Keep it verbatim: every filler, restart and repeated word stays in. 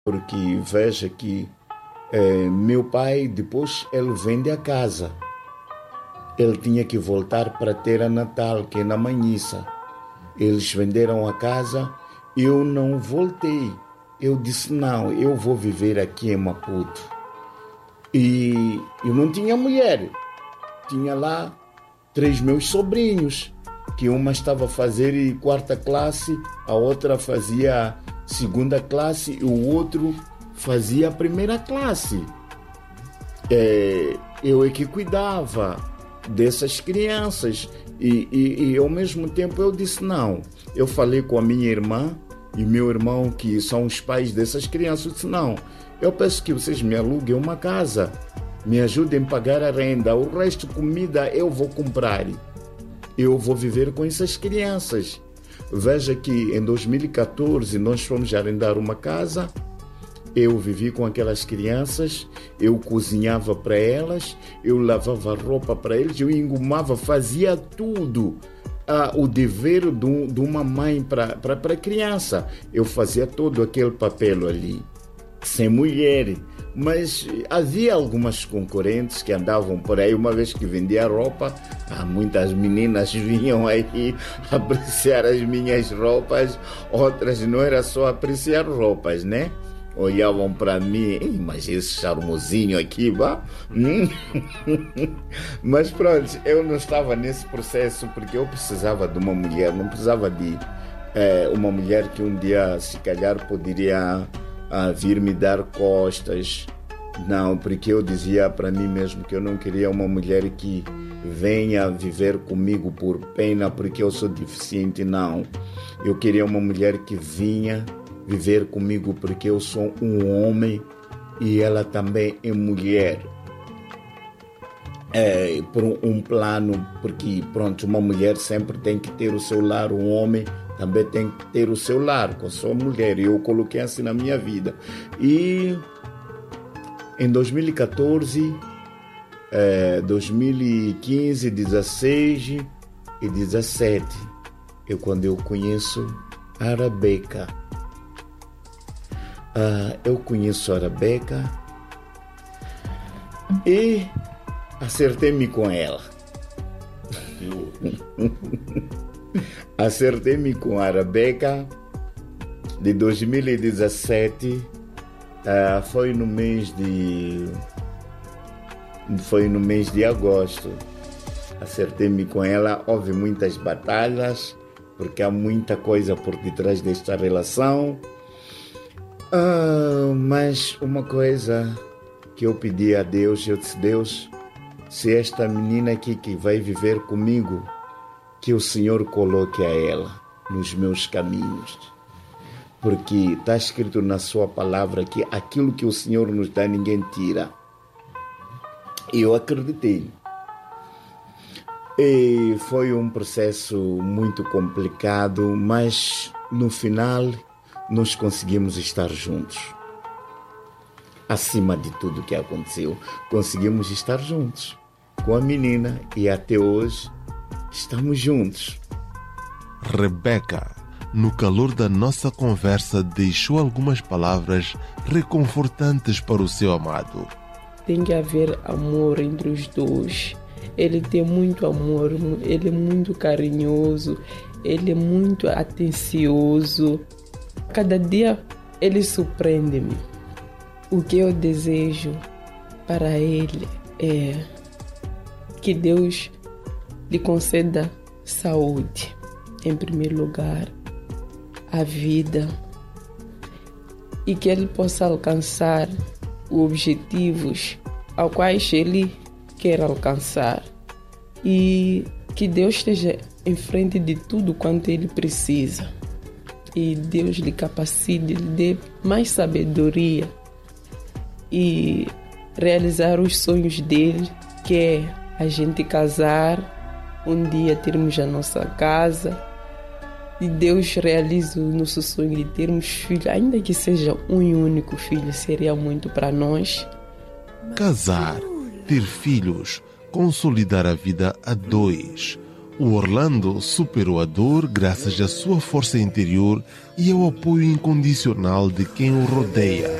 porque veja que eh, meu pai, depois ele vende a casa. Ele tinha que voltar para ter a Natal, que é na Manhiça. Eles venderam a casa, eu não voltei. Eu disse, não, eu vou viver aqui em Maputo. E eu não tinha mulher. Tinha lá três meus sobrinhos, que uma estava a fazer quarta classe, a outra fazia segunda classe e o outro fazia a primeira classe. É, eu é que cuidava dessas crianças e, e, e ao mesmo tempo eu disse não. Eu falei com a minha irmã e meu irmão, que são os pais dessas crianças. Eu disse não, eu peço que vocês me aluguem uma casa, me ajudem a pagar a renda, o resto comida eu vou comprar, eu vou viver com essas crianças. Veja que em dois mil e catorze nós fomos arrendar uma casa. Eu vivi com aquelas crianças, eu cozinhava para elas, eu lavava roupa para eles, eu engomava, fazia tudo. Ah, o dever de, de uma mãe para a criança. Eu fazia todo aquele papel ali, sem mulher. Mas havia algumas concorrentes que andavam por aí. Uma vez que vendia roupa, ah, muitas meninas vinham aí apreciar as minhas roupas. Outras não era só apreciar roupas, né? Olhavam para mim, mas esse charmosinho aqui, vá. Mas pronto, eu não estava nesse processo porque eu precisava de uma mulher, não precisava de é, uma mulher que um dia, se calhar, poderia ah, vir me dar costas. Não, porque eu dizia para mim mesmo que eu não queria uma mulher que venha viver comigo por pena, porque eu sou deficiente, não. Eu queria uma mulher que vinha viver comigo porque eu sou um homem e ela também é mulher. É, por um plano, porque pronto, uma mulher sempre tem que ter o seu lar, um homem também tem que ter o seu lar com a sua mulher. E eu coloquei assim na minha vida. E em dois mil e catorze, é, dois mil e quinze, dezesseis e dezessete é quando eu conheço a Arabeca. Uh, eu conheço a Arabeca e acertei-me com ela. Acertei-me com a Arabeca de dois mil e dezessete. Uh, foi no mês de foi no mês de agosto. Acertei-me com ela. Houve muitas batalhas porque há muita coisa por detrás desta relação. Ah, mas uma coisa que eu pedi a Deus, eu disse, Deus, se esta menina aqui que vai viver comigo, que o Senhor coloque a ela nos meus caminhos. Porque está escrito na sua palavra que aquilo que o Senhor nos dá, ninguém tira. E eu acreditei. E foi um processo muito complicado, mas no final nós conseguimos estar juntos. Acima de tudo que aconteceu, conseguimos estar juntos com a menina e até hoje estamos juntos. Rebeca, no calor da nossa conversa, deixou algumas palavras reconfortantes para o seu amado. Tem que haver amor entre os dois. Ele tem muito amor, ele é muito carinhoso, ele é muito atencioso. Cada dia ele surpreende-me. O que eu desejo para ele é que Deus lhe conceda saúde, em primeiro lugar, a vida, e que ele possa alcançar os objetivos aos quais ele quer alcançar, e que Deus esteja em frente de tudo quanto ele precisa. E Deus lhe capacite, lhe dê mais sabedoria e realizar os sonhos dele, que é a gente casar, um dia termos a nossa casa, e Deus realize o nosso sonho de termos filhos, ainda que seja um e único filho, seria muito para nós. Casar, ter filhos, consolidar a vida a dois. O Orlando superou a dor graças à sua força interior e ao apoio incondicional de quem o rodeia.